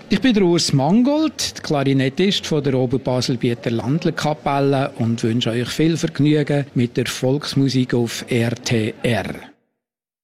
Ich bin der Urs Mangold, der Klarinettist von der Oberbaselbieter Landlerkapelle und wünsche euch viel Vergnügen mit der Volksmusik auf RTR.